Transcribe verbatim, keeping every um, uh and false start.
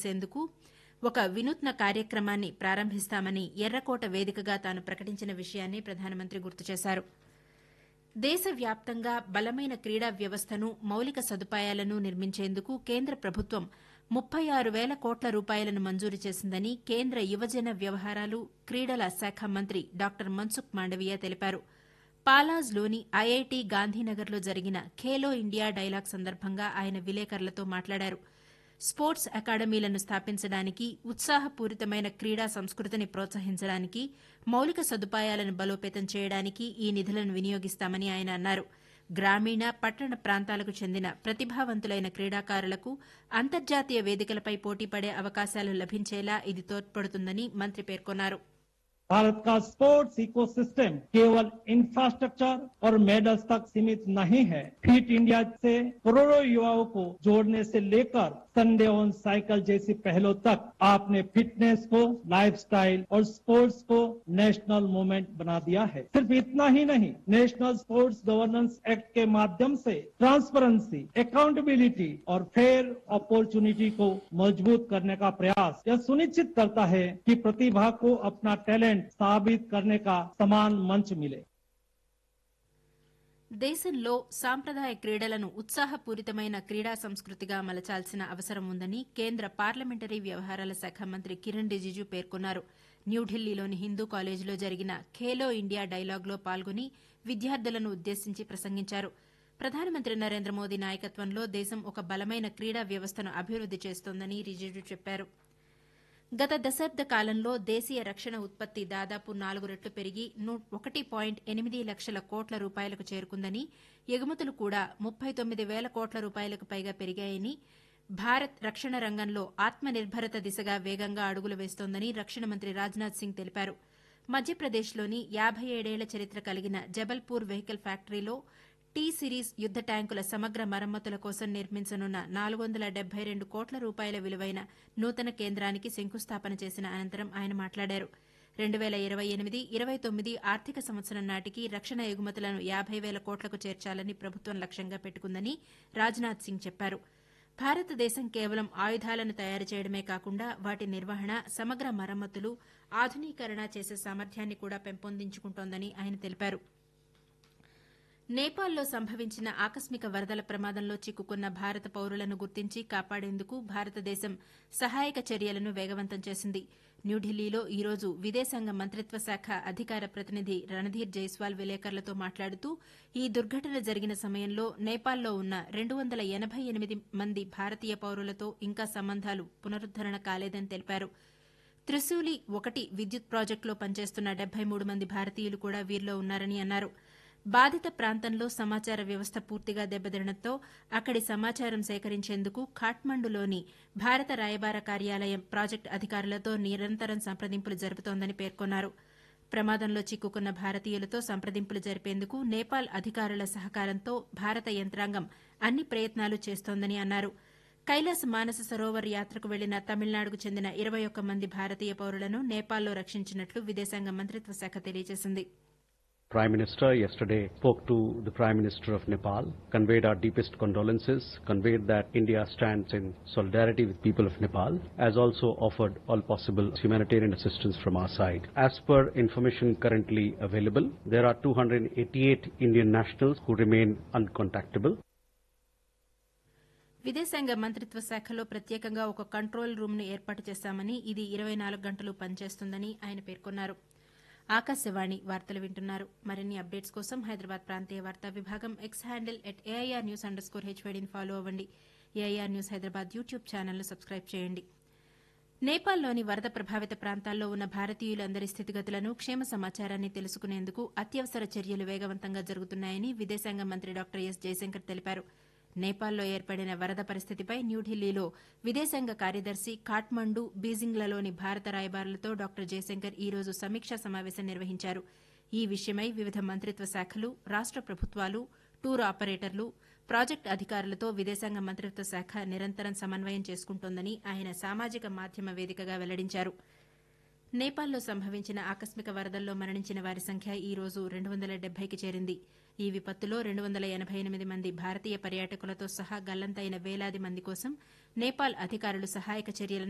తీసేందుకు ఒక వినూత్న కార్యక్రమాన్ని ప్రారంభిస్తామని ఎర్రకోట వేదికగా తాను ప్రకటించిన విషయాన్ని ప్రధానమంత్రి గుర్తు చేశారు. దేశవ్యాప్తంగా బలమైన క్రీడా వ్యవస్థను మౌలిక సదుపాయాలను నిర్మించేందుకు కేంద్ర ప్రభుత్వం ముప్పై ఆరు వేల కోట్ల రూపాయలను మంజూరు చేసిందని కేంద్ర యువజన వ్యవహారాలు క్రీడల శాఖ మంత్రి డాక్టర్ మన్సుఖ్ మాండవీయ తెలిపారు. పాలాజ్లోని ఐఐటి గాంధీనగర్లో జరిగిన ఖేలో ఇండియా డైలాగ్ సందర్భంగా ఆయన విలేకరులతో మాట్లాడారు. స్పోర్ట్స్ అకాడమీలను స్థాపించడానికి, ఉత్సాహపూరితమైన క్రీడా సంస్కృతిని ప్రోత్సహించడానికి, మౌలిక సదుపాయాలను బలోపేతం చేయడానికి ఈ నిధులను వినియోగిస్తామని ఆయన అన్నారు. గ్రామీణ, పట్టణ ప్రాంతాలకు చెందిన ప్రతిభావంతులైన క్రీడాకారులకు అంతర్జాతీయ వేదికలపై పోటీపడే అవకాశాలు లభించేలా ఇది తోడ్పడుతుందని మంత్రి పేర్కొన్నారు. भारत का स्पोर्ट्स इकोसिस्टम केवल इंफ्रास्ट्रक्चर और मेडल्स तक सीमित नहीं है। फिट इंडिया से करोड़ों युवाओं को जोड़ने से लेकर संडे ऑन साइकिल जैसी पहलों तक आपने फिटनेस को लाइफस्टाइल और स्पोर्ट्स को नेशनल मूवमेंट बना दिया है। सिर्फ इतना ही नहीं, नेशनल स्पोर्ट्स गवर्नेंस एक्ट के माध्यम से ट्रांसपेरेंसी, अकाउंटेबिलिटी और फेयर अपॉर्चुनिटी को मजबूत करने का प्रयास यह सुनिश्चित करता है कि प्रतिभा को अपना टैलेंट साबित करने का समान मंच मिले. దేశంలో సాంప్రదాయ క్రీడలను ఉత్సాహపూరితమైన క్రీడా సంస్కృతిగా మలచాల్సిన అవసరం ఉందని కేంద్ర పార్లమెంటరీ వ్యవహారాల శాఖ మంత్రి కిరణ్ రిజిజు పేర్కొన్నారు. న్యూఢిల్లీలోని హిందూ కాలేజీలో జరిగిన ఖేలో ఇండియా డైలాగ్లో పాల్గొని విద్యార్థులను ఉద్దేశించి ప్రసంగించారు. ప్రధానమంత్రి నరేంద్ర మోదీ నాయకత్వంలో దేశం ఒక బలమైన క్రీడా వ్యవస్థను అభివృద్ది చేస్తోందని రిజిజు చెప్పారు. గత దశాబ్ద కాలంలో దేశీయ రక్షణ ఉత్పత్తి దాదాపు నాలుగు రెట్లు పెరిగి ఒకటి పాయింట్ ఎనిమిది లక్షల కోట్ల రూపాయలకు చేరుకుందని, ఎగుమతులు కూడా ముప్పై తొమ్మిది వేల కోట్ల రూపాయలకు పైగా పెరిగాయని, భారత్ రక్షణ రంగంలో ఆత్మనిర్భరత దిశగా వేగంగా అడుగులు వేస్తోందని రక్షణ మంత్రి రాజ్నాథ్ సింగ్ తెలిపారు. మధ్యప్రదేశ్లోని యాబై ఏడేళ్ల చరిత్ర కలిగిన జబల్పూర్ వెహికల్ ఫ్యాక్టరీలో టీ సిరీస్ యుద్ద ట్యాంకుల సమగ్ర మరమ్మతుల కోసం నిర్మించనున్న నాలుగు వందల డెబ్బై రెండు కోట్ల రూపాయల విలువైన నూతన కేంద్రానికి శంకుస్థాపన చేసిన అనంతరం ఆయన మాట్లాడారు. రెండు వేల ఇరవై ఎనిమిది ఇరవై తొమ్మిది ఆర్థిక సంవత్సరం నాటికి రక్షణ ఎగుమతులను యాబై వేల కోట్లకు చేర్చాలని ప్రభుత్వం లక్ష్యంగా పెట్టుకుందని రాజ్నాథ్ సింగ్ చెప్పారు. భారతదేశం కేవలం ఆయుధాలను తయారు చేయడమే కాకుండా వాటి నిర్వహణ, సమగ్ర మరమ్మతులు, ఆధునీకరణ చేసే సామర్థ్యాన్ని కూడా పెంపొందించుకుంటోందని ఆయన తెలిపారు. నేపాల్లో సంభవించిన ఆకస్మిక వరదల ప్రమాదంలో చిక్కుకున్న భారత పౌరులను గుర్తించి కాపాడేందుకు భారతదేశం సహాయక చర్యలను వేగవంతం చేసింది. న్యూఢిల్లీలో ఈ రోజు విదేశాంగ మంత్రిత్వ శాఖ అధికార ప్రతినిధి రణధీర్ జైస్వాల్ విలేకరులతో మాట్లాడుతూ ఈ దుర్ఘటన జరిగిన సమయంలో నేపాల్లో ఉన్న రెండు వందల ఎనబై ఎనిమిది మంది భారతీయ పౌరులతో ఇంకా సంబంధాలు పునరుద్దరణ కాలేదని తెలిపారు. త్రిశూలి ఒకటి విద్యుత్ ప్రాజెక్టులో పనిచేస్తున్న డెబ్బై మూడు మంది భారతీయులు కూడా వీరిలో ఉన్నారని అన్నారు. బాధిత ప్రాంతంలో సమాచార వ్యవస్థ పూర్తిగా దెబ్బతినడంతో అక్కడి సమాచారం సేకరించేందుకు ఖాట్మండులోని భారత రాయబార కార్యాలయం ప్రాజెక్టు అధికారులతో నిరంతరం సంప్రదింపులు జరుపుతోందని పేర్కొన్నారు. ప్రమాదంలో చిక్కుకున్న భారతీయులతో సంప్రదింపులు జరిపేందుకు నేపాల్ అధికారుల సహకారంతో భారత యంత్రాంగం అన్ని ప్రయత్నాలు చేస్తోందని అన్నారు. కైలాస్ మానస సరోవర్ యాత్రకు వెళ్లిన తమిళనాడుకు చెందిన ఇరవై ఒక్క మంది భారతీయ పౌరులను నేపాల్లో రక్షించినట్లు విదేశాంగ మంత్రిత్వ శాఖ తెలియజేసింది. Prime Minister yesterday spoke to the Prime Minister of Nepal, conveyed our deepest condolences, conveyed that India stands in solidarity with people of Nepal, as also offered all possible humanitarian assistance from our side. As per information currently available, there are two hundred eighty-eight Indian nationals who remain uncontactable. విదేశాంగ మంత్రిత్వ శాఖలో ప్రత్యేకంగా ఒక control రూమ్ను ఏర్పాటు చేశామని, ఇది ఇరవై నాలుగు గంటలు పనిచేస్తుందని ఆయన పేర్కొన్నారు. ఆకాశవాణి వార్తలు వింటున్నారు. మరిన్ని అప్డేట్స్ కోసం హైదరాబాద్ ప్రాంతీయ వార్తా విభాగం X handle at AIR news under score హెచ్వైడీని follow అవ్వండి. ఏఐఆర్ న్యూస్ హైదరాబాద్ యూట్యూబ్ ఛానల్ను సబ్స్క్రైబ్ చేయండి. నేపాల్లోని వరద ప్రభావిత ప్రాంతాల్లో ఉన్న భారతీయులందరి స్థితిగతులను, క్షేమ సమాచారాన్ని తెలుసుకునేందుకు అత్యవసర చర్యలు వేగవంతంగా జరుగుతున్నాయని విదేశాంగ మంత్రి డాక్టర్ ఎస్ జయశంకర్ తెలిపారు. నేపాల్లో ఏర్పడిన వరద పరిస్థితిపై న్యూఢిల్లీలో విదేశాంగ కార్యదర్శి, ఖాట్మండు, బీజింగ్లలోని భారత రాయబారులతో డాక్టర్ జయశంకర్ ఈ రోజు సమీక్షా సమావేశం నిర్వహించారు. ఈ విషయమై వివిధ మంత్రిత్వ శాఖలు, రాష్ట ప్రభుత్వాలు, టూర్ ఆపరేటర్లు, ప్రాజెక్టు అధికారులతో విదేశాంగ మంత్రిత్వ శాఖ నిరంతరం సమన్వయం చేసుకుంటోందని ఆయన సామాజిక మాధ్యమ వేదికగా వెల్లడించారు. నేపాల్లో సంభవించిన ఆకస్మిక వరదల్లో మరణించిన వారి సంఖ్య ఈ రోజు రెండు వందల డెబ్బైకి చేరింది. ఈ విపత్తులో రెండు వందల ఎనబై ఎనిమిది మంది భారతీయ పర్యాటకులతో సహా గల్లంతైన వేలాది మంది కోసం నేపాల్ అధికారులు సహాయక చర్యలను